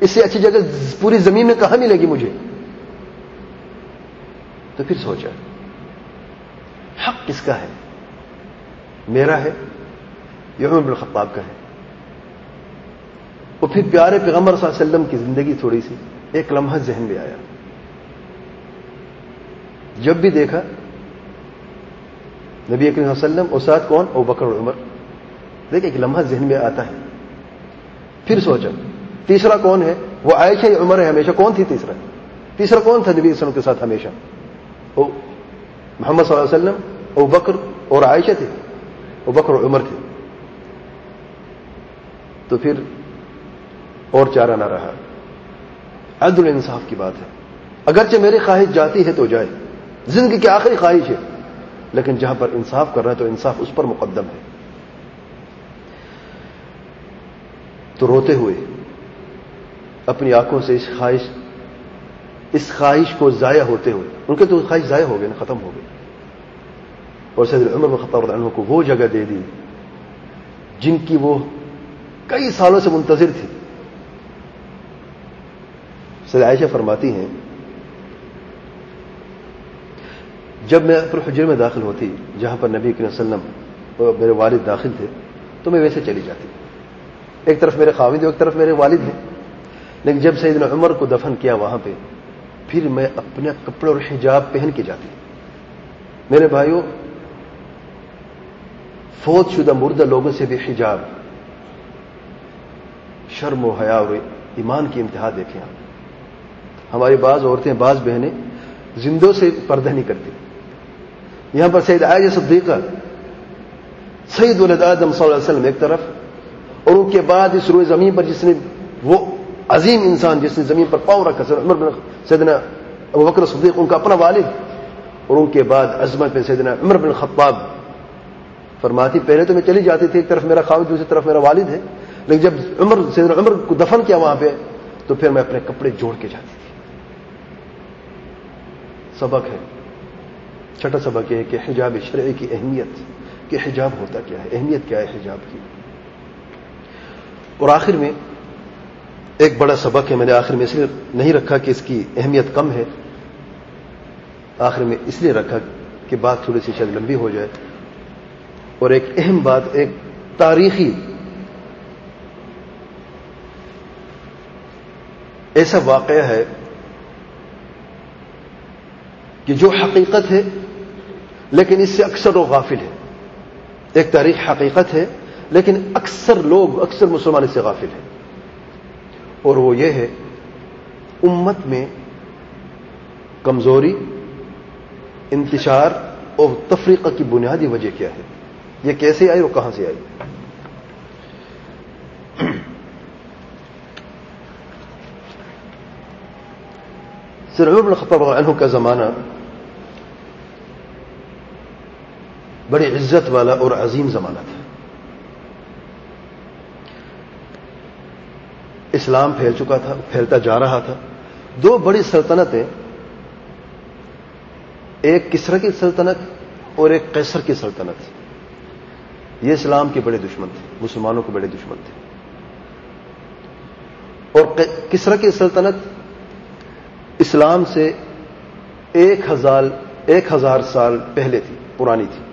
اس سے اچھی جگہ پوری زمین میں کہاں ملے گی مجھے؟ تو پھر سوچا حق کس کا ہے، میرا ہے یا عمر بن الخطاب کا ہے؟ اور پھر پیارے پیغمبر صلی اللہ علیہ وسلم کی زندگی تھوڑی سی ایک لمحہ ذہن میں آیا. جب بھی دیکھا نبی کریم صلی اللہ علیہ وسلم اور ساتھ کون؟ ابو بکر اور عمر. دیکھ ایک لمحہ ذہن میں آتا ہے. پھر سوچا تیسرا کون ہے؟ وہ عائشہ یا عمر ہے ہمیشہ؟ کون تھی تیسرا کون تھا نبی صلی اللہ علیہ وسلم کے ساتھ ہمیشہ؟ وہ محمد صلی اللہ علیہ وسلم، ابو بکر اور عائشہ تھے، ابو بکر اور عمر تھے. تو پھر اور چارہ نہ رہا. عدل انصاف کی بات ہے. اگرچہ میری خواہش جاتی ہے تو جائے، زندگی کی آخری خواہش ہے، لیکن جہاں پر انصاف کرنا ہے تو انصاف اس پر مقدم ہے. تو روتے ہوئے اپنی آنکھوں سے اس خواہش کو ضائع ہوتے ہوئے، ان کے تو خواہش ضائع ہو گئی نا، ختم ہو گئی، اور سیدنا عمر بن الخطاب رضی اللہ عنہ کو وہ جگہ دے دی جن کی وہ کئی سالوں سے منتظر تھی. سیدہ عائشہ فرماتی ہیں جب میں اپنے حجرے میں داخل ہوتی جہاں پر نبی کریم صلی اللہ علیہ وسلم اور میرے والد داخل تھے تو میں ویسے چلی جاتی. ایک طرف میرے خاوند ایک طرف میرے والد ہیں. لیکن جب سیدنا عمر کو دفن کیا وہاں پہ، پھر میں اپنے کپڑے اور حجاب پہن کے جاتی. میرے بھائیوں، فوت شدہ مردہ لوگوں سے بھی حجاب، شرم و حیا اور ایمان کی انتہا دیکھیں آپ. ہماری بعض عورتیں، بعض بہنیں زندوں سے پردہ نہیں کرتی. یہاں پر سید عائشہ صدیقہ سید ولد آدم صلی اللہ علیہ وسلم ایک طرف، اور ان کے بعد اس روئے زمین پر جس نے، وہ عظیم انسان جس نے زمین پر پاؤں رکھا، سیدنا ابو بکر صدیق ان کا اپنا والد، اور ان کے بعد عظمت پہ سیدنا عمر بن الخطاب. فرماتی پہلے تو میں چلی جاتی تھی، ایک طرف میرا خاوند دوسری طرف میرا والد ہے، لیکن جب سیدنا عمر کو دفن کیا وہاں پہ تو پھر میں اپنے کپڑے جوڑ کے جاتی تھی. سبق ہے، چھٹا سبق یہ ہے کہ حجاب شرعی کی اہمیت، کہ حجاب ہوتا کیا ہے، اہمیت کیا ہے حجاب کی. اور آخر میں ایک بڑا سبق ہے، میں نے آخر میں اس لیے نہیں رکھا کہ اس کی اہمیت کم ہے، آخر میں اس لیے رکھا کہ بات تھوڑی سی شاید لمبی ہو جائے. اور ایک اہم بات، ایک تاریخی ایسا واقعہ ہے کہ جو حقیقت ہے لیکن اس سے اکثر لوگ غافل ہیں. ایک تاریخ حقیقت ہے لیکن اکثر مسلمان اس سے غافل ہیں، اور وہ یہ ہے امت میں کمزوری، انتشار اور تفریقہ کی بنیادی وجہ کیا ہے، یہ کیسے آئی اور کہاں سے آئی. سر عمر بن الخطاب رضی اللہ عنہ کا زمانہ بڑی عزت والا اور عظیم زمانہ تھا. اسلام پھیل چکا تھا، پھیلتا جا رہا تھا. دو بڑی سلطنتیں، ایک کسرا کی سلطنت اور ایک قیصر کی سلطنت، یہ اسلام کے بڑے دشمن تھے، مسلمانوں کے بڑے دشمن تھے. اور کسرا کی سلطنت اسلام سے 1000 سال پہلے تھی، پرانی تھی،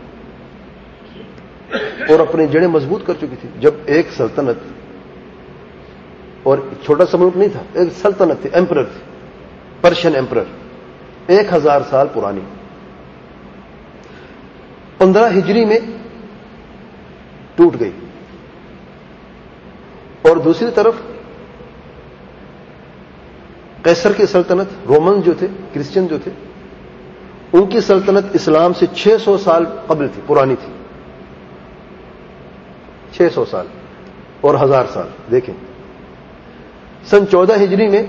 اور اپنی جڑیں مضبوط کر چکی تھی. جب ایک سلطنت، اور چھوٹا سا ملک نہیں تھا، ایک سلطنت تھی، ایمپرر تھی، پرشین ایمپرر، 1000 سال پرانی. 15 ہجری میں ٹوٹ گئی. اور دوسری طرف قیصر کی سلطنت، رومن جو تھے، کرسچن جو تھے، ان کی سلطنت اسلام سے 600 سال قبل تھی، پرانی تھی. 600 سال اور 1000 سال. دیکھیں سن 14 ہجری میں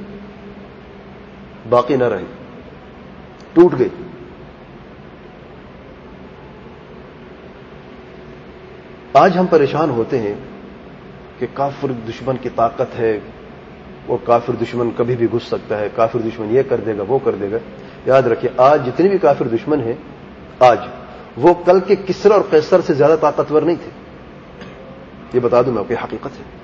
باقی نہ رہی، ٹوٹ گئی. آج ہم پریشان ہوتے ہیں کہ کافر دشمن کی طاقت ہے، وہ کافر دشمن کبھی بھی گھس سکتا ہے، کافر دشمن یہ کر دے گا وہ کر دے گا. یاد رکھیے آج جتنے بھی کافر دشمن ہیں، آج وہ کل کے کسرا اور قیصر سے زیادہ طاقتور نہیں تھے. یہ بتا دوں میں آپ کی حقیقت ہے.